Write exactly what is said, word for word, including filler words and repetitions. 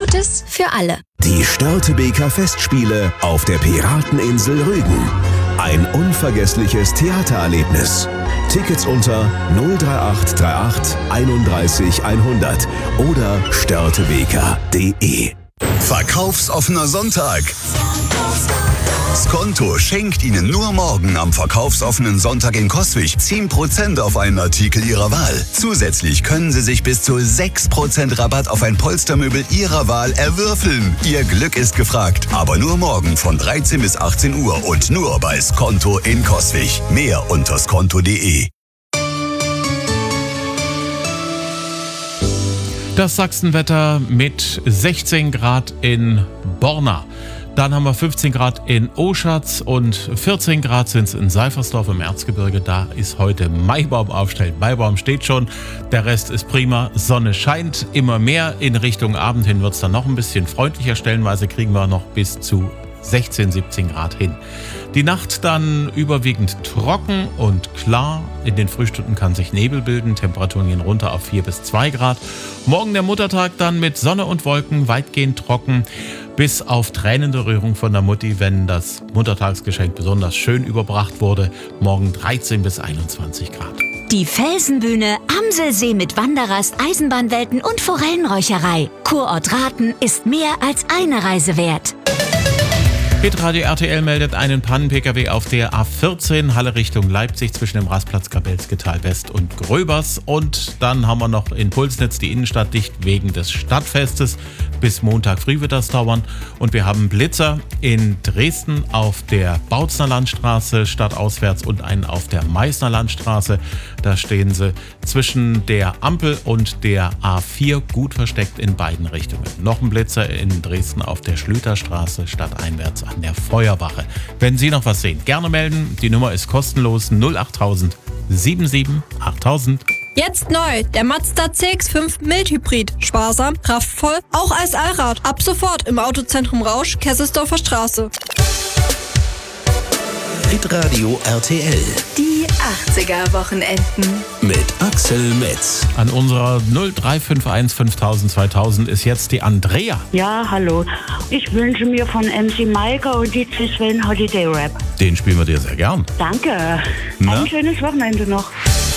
Gutes für alle. Die Störtebeker Festspiele auf der Pirateninsel Rügen. Ein unvergessliches Theatererlebnis. Tickets unter null drei acht drei acht einunddreißig hundert oder störtebeker punkt de. Verkaufsoffener Sonntag. Skonto schenkt Ihnen nur morgen am verkaufsoffenen Sonntag in Coswig zehn Prozent auf einen Artikel Ihrer Wahl. Zusätzlich können Sie sich bis zu sechs Prozent Rabatt auf ein Polstermöbel Ihrer Wahl erwürfeln. Ihr Glück ist gefragt, aber nur morgen von dreizehn bis achtzehn Uhr und nur bei Skonto in Coswig. Mehr unter skonto punkt de. Das Sachsenwetter mit sechzehn Grad in Borna. Dann haben wir fünfzehn Grad in Oschatz und vierzehn Grad sind es in Seifersdorf im Erzgebirge. Da ist heute Maibaum aufgestellt. Maibaum steht schon, der Rest ist prima. Sonne scheint immer mehr. In Richtung Abend hin wird es dann noch ein bisschen freundlicher. Stellenweise kriegen wir noch bis zu sechzehn, siebzehn Grad hin. Die Nacht dann überwiegend trocken und klar. In den Frühstunden kann sich Nebel bilden. Temperaturen gehen runter auf vier bis zwei Grad. Morgen der Muttertag dann mit Sonne und Wolken, weitgehend trocken. Bis auf tränende Rührung von der Mutti, wenn das Muttertagsgeschenk besonders schön überbracht wurde. Morgen dreizehn bis einundzwanzig Grad. Die Felsenbühne, Amselsee mit Wanderrast, Eisenbahnwelten und Forellenräucherei. Kurort Rathen ist mehr als eine Reise wert. Hitradio R T L meldet einen Pannen-P K W auf der A vierzehn, Halle Richtung Leipzig zwischen dem Rastplatz Kabelsketal West und Gröbers. Und dann haben wir noch in Pulsnitz die Innenstadt dicht wegen des Stadtfestes. Bis Montag früh wird das dauern. Und wir haben Blitzer in Dresden auf der Bautzner Landstraße stadtauswärts und einen auf der Meißner Landstraße. Da stehen sie zwischen der Ampel und der A vier gut versteckt in beiden Richtungen. Noch ein Blitzer in Dresden auf der Schlüterstraße stadteinwärts an der Feuerwache. Wenn Sie noch was sehen, gerne melden. Die Nummer ist kostenlos null achttausend siebenundsiebzig achttausend. Jetzt neu, der Mazda C X fünf Mildhybrid. Sparsam, kraftvoll, auch als Allrad. Ab sofort im Autozentrum Rausch, Kesselsdorfer Straße. Hitradio R T L. Die achtziger-Wochenenden. Mit Axel Metz. An unserer null drei fünf eins fünftausend zweitausend ist jetzt die Andrea. Ja, hallo. Ich wünsche mir von M C Maika und D J Sven Holiday Rap. Den spielen wir dir sehr gern. Danke. Na? Ein schönes Wochenende noch.